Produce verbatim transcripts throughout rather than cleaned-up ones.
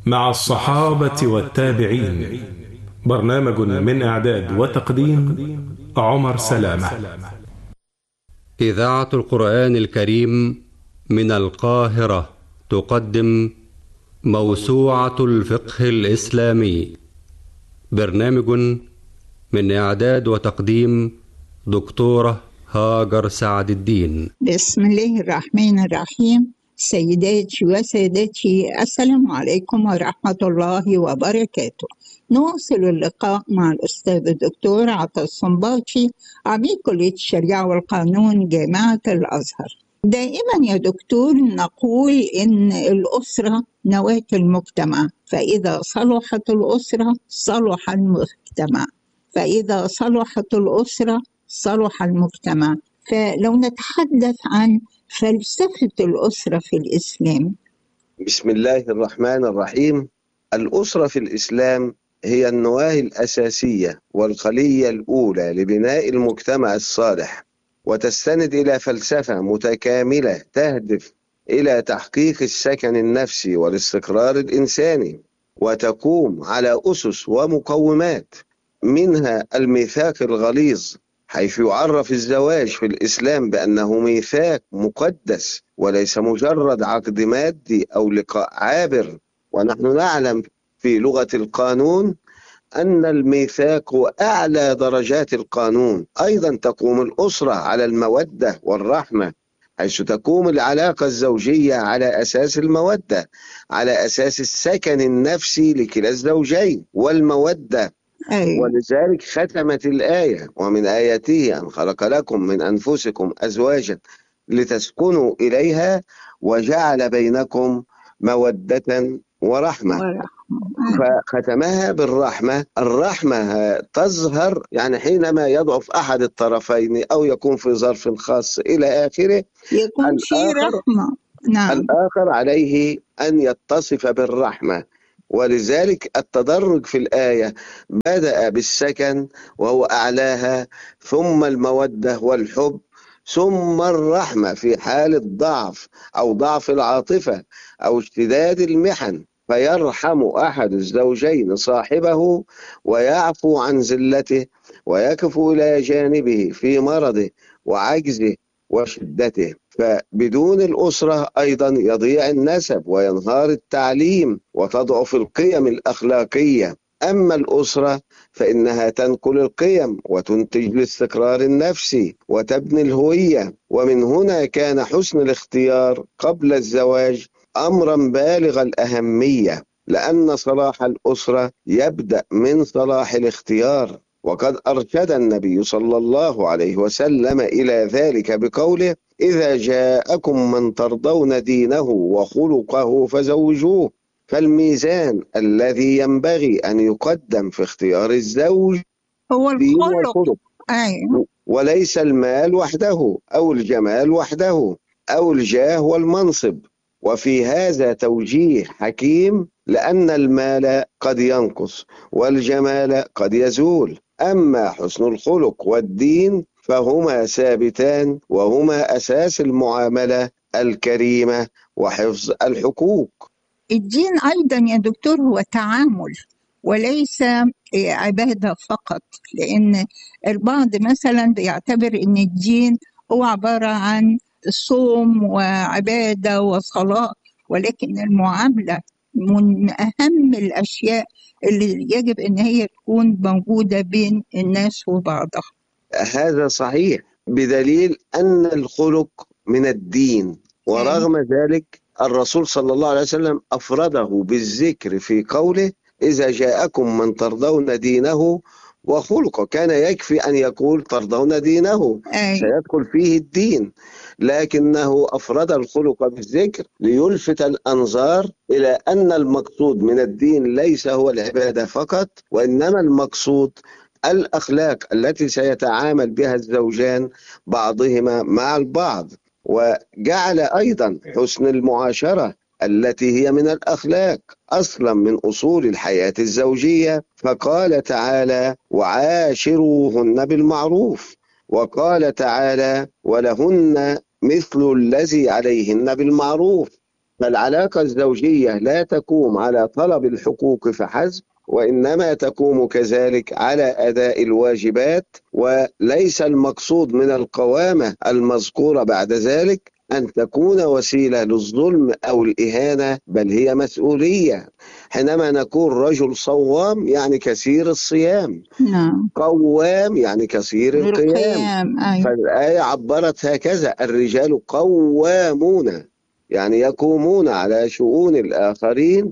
مع الصحابة والتابعين. برنامج من إعداد وتقديم عمر سلامة. إذاعة القرآن الكريم من القاهرة تقدم موسوعة الفقه الإسلامي. برنامج من إعداد وتقديم دكتورة هاجر سعد الدين. بسم الله الرحمن الرحيم. سيداتي وسادتي، السلام عليكم ورحمة الله وبركاته. نواصل اللقاء مع الأستاذ الدكتور عطا الصنباطي، عميد كلية الشريعة والقانون جامعة الأزهر. دائما يا دكتور نقول إن الأسرة نواة المجتمع، فإذا صلحت الأسرة صلح المجتمع، فإذا صلحت الأسرة صلح المجتمع. فلو نتحدث عن فلسفة الأسرة في الإسلام. بسم الله الرحمن الرحيم. الأسرة في الإسلام هي النواة الأساسية والخلية الأولى لبناء المجتمع الصالح، وتستند إلى فلسفة متكاملة تهدف إلى تحقيق السكن النفسي والاستقرار الإنساني، وتقوم على أسس ومقومات، منها الميثاق الغليظ، حيث يعرف الزواج في الإسلام بأنه ميثاق مقدس وليس مجرد عقد مادي أو لقاء عابر. ونحن نعلم في لغة القانون أن الميثاق هو أعلى درجات القانون. أيضا تقوم الأسرة على المودة والرحمة، حيث تقوم العلاقة الزوجية على أساس المودة، على أساس السكن النفسي لكلا الزوجين والمودة. أي. ولذلك ختمت الآية: ومن آياته أن خلق لكم من أنفسكم أزواجا لتسكنوا إليها وجعل بينكم مودة ورحمة. فختمها بالرحمة. الرحمة تظهر يعني حينما يضعف أحد الطرفين أو يكون في ظرف خاص إلى آخره، يكون في رحمة. نعم. الآخر عليه أن يتصف بالرحمة. ولذلك التدرج في الآية بدأ بالسكن وهو أعلاها، ثم المودة والحب، ثم الرحمة في حالة ضعف أو ضعف العاطفة أو اشتداد المحن، فيرحم أحد الزوجين صاحبه ويعفو عن زلته ويكفو إلى جانبه في مرضه وعجزه وشدته. فبدون الأسرة أيضا يضيع النسب وينهار التعليم وتضعف القيم الأخلاقية. أما الأسرة فإنها تنقل القيم وتنتج الاستقرار النفسي وتبني الهوية. ومن هنا كان حسن الاختيار قبل الزواج أمرا بالغ الأهمية، لأن صلاح الأسرة يبدأ من صلاح الاختيار. وقد أرشد النبي صلى الله عليه وسلم إلى ذلك بقوله: إذا جاءكم من ترضون دينه وخلقه فزوجوه. فالميزان الذي ينبغي أن يقدم في اختيار الزوج هو الدين الخلق. والخلق، أيوة. وليس المال وحده أو الجمال وحده أو الجاه والمنصب. وفي هذا توجيه حكيم، لأن المال قد ينقص والجمال قد يزول، أما حسن الخلق والدين فهما ثابتان، وهما أساس المعاملة الكريمة وحفظ الحقوق. الدين أيضا يا دكتور هو تعامل وليس عبادة فقط، لأن البعض مثلا بيعتبر أن الدين هو عبارة عن صوم وعبادة وصلاة، ولكن المعاملة من أهم الأشياء اللي يجب أن هي تكون موجودة بين الناس وبعضها. هذا صحيح، بدليل أن الخلق من الدين. ورغم ذلك الرسول صلى الله عليه وسلم أفرده بالذكر في قوله: إذا جاءكم من ترضون دينه وخلقه. كان يكفي أن يقول ترضون دينه، سيدخل فيه الدين، لكنه أفرد الخلق بالذكر ليلفت الأنظار إلى أن المقصود من الدين ليس هو العبادة فقط، وإنما المقصود الأخلاق التي سيتعامل بها الزوجان بعضهما مع البعض. وجعل أيضا حسن المعاشرة التي هي من الأخلاق أصلا من أصول الحياة الزوجية، فقال تعالى: وعاشروهن بالمعروف. وقال تعالى: ولهن مثل الذي عليهن بالمعروف. فالعلاقة الزوجية لا تقوم على طلب الحقوق فحسب، وإنما تقوم كذلك على أداء الواجبات، وليس المقصود من القوامة المذكورة بعد ذلك أن تكون وسيلة للظلم أو الإهانة، بل هي مسؤولية. حينما نقول رجل صوام يعني كثير الصيام، نعم. قوام يعني كثير القيام. القيام. أيوة. فالآية عبرت هكذا: الرجال قوامون، يعني يقومون على شؤون الآخرين،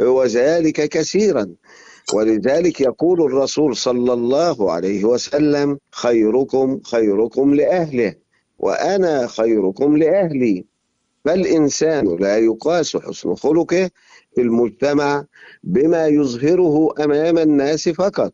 وذلك كثيرا. ولذلك يقول الرسول صلى الله عليه وسلم: خيركم خيركم لأهله وأنا خيركم لأهلي. فالإنسان لا يقاس حسن خلقه في المجتمع بما يظهره أمام الناس فقط،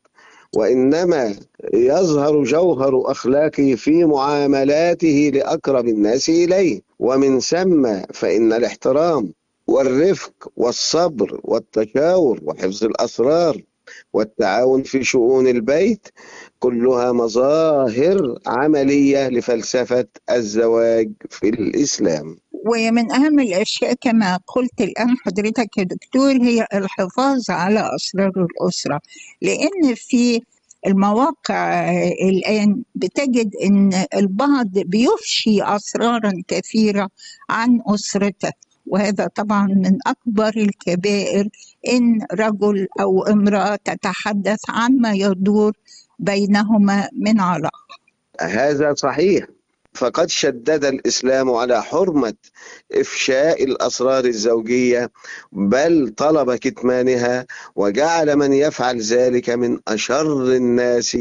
وإنما يظهر جوهر أخلاقه في معاملاته لأقرب الناس إليه. ومن ثم فإن الاحترام والرفق والصبر والتشاور وحفظ الأسرار والتعاون في شؤون البيت كلها مظاهر عملية لفلسفة الزواج في الإسلام. ومن أهم الأشياء كما قلت الآن حضرتك يا دكتور هي الحفاظ على أسرار الأسرة، لأن في المواقع الآن بتجد أن البعض بيفشي أسرارا كثيرة عن أسرته، وهذا طبعا من أكبر الكبائر إن رجل أو امرأة تتحدث عما يدور بينهما من علاقة. هذا صحيح، فقد شدد الإسلام على حرمة إفشاء الأسرار الزوجية، بل طلب كتمانها، وجعل من يفعل ذلك من أشر الناس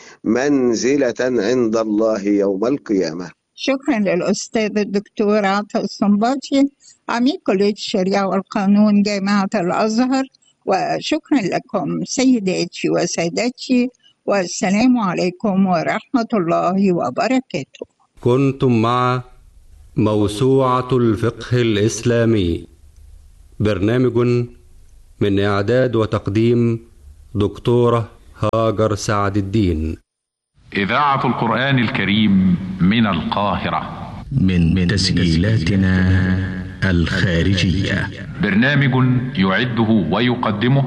منزلة عند الله يوم القيامة. شكرا للأستاذ الدكتور عاطف الصنباطي عميد كلية الشريعة والقانون جامعة الأزهر، وشكرا لكم سيداتي وسادتي، والسلام عليكم ورحمة الله وبركاته. كنتم مع موسوعة الفقه الإسلامي، برنامج من إعداد وتقديم دكتورة هاجر سعد الدين. إذاعة القرآن الكريم من القاهرة، من تسجيلاتنا الخارجية. برنامج يعده ويقدمه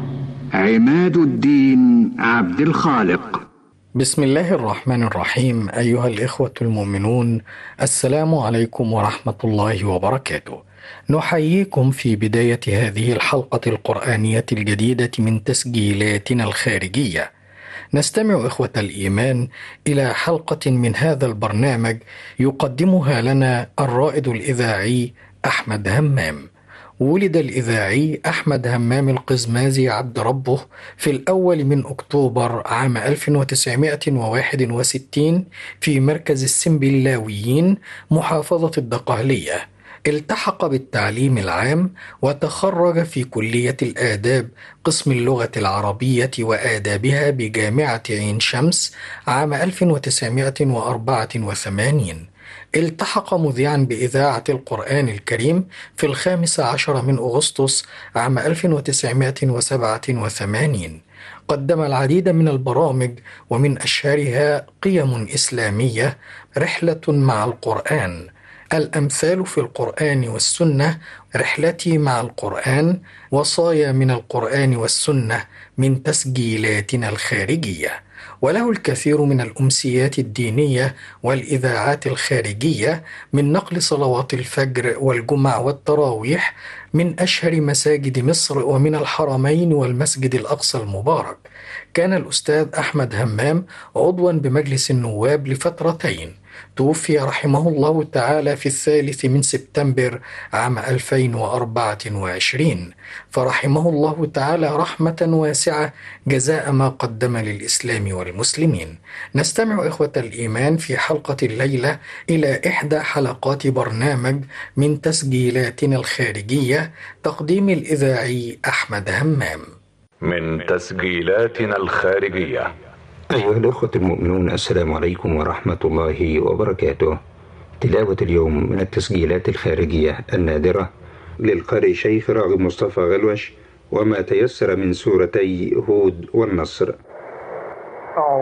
عماد الدين عبد الخالق. بسم الله الرحمن الرحيم. أيها الإخوة المؤمنون، السلام عليكم ورحمة الله وبركاته. نحييكم في بداية هذه الحلقة القرآنية الجديدة من تسجيلاتنا الخارجية. نستمع إخوة الإيمان إلى حلقة من هذا البرنامج يقدمها لنا الرائد الإذاعي أحمد همام. ولد الإذاعي أحمد همام القزمازي عبد ربه في الأول من أكتوبر عام ألف وتسعمائة وواحد وستين في مركز السنبلاويين محافظة الدقهلية. التحق بالتعليم العام وتخرج في كلية الآداب قسم اللغة العربية وآدابها بجامعة عين شمس عام ألف وتسعمائة وأربعة وثمانين. التحق مذيعا بإذاعة القرآن الكريم في الخامس عشر من أغسطس عام ألف وتسعمائة وسبعة وثمانين. قدم العديد من البرامج ومن أشهرها قيم إسلامية، رحلة مع القرآن، الأمثال في القرآن والسنة، رحلتي مع القرآن، وصايا من القرآن والسنة من تسجيلاتنا الخارجية. وله الكثير من الأمسيات الدينية والإذاعات الخارجية من نقل صلوات الفجر والجمع والتراويح من أشهر مساجد مصر ومن الحرمين والمسجد الأقصى المبارك. كان الأستاذ أحمد همام عضوا بمجلس النواب لفترتين. توفي رحمه الله تعالى في الثالث من سبتمبر عام ألفين وأربعة وعشرين، فرحمه الله تعالى رحمة واسعة جزاء ما قدم للإسلام والمسلمين. نستمع إخوة الإيمان في حلقة الليلة إلى إحدى حلقات برنامج من تسجيلاتنا الخارجية، تقديم الإذاعي أحمد همام. من تسجيلاتنا الخارجية. أيها الأخوة المؤمنون، السلام عليكم ورحمة الله وبركاته. تلاوة اليوم من التسجيلات الخارجية النادرة للقارئ شيخ راغب مصطفى غلوش، وما تيسر من سورتي هود والنصر.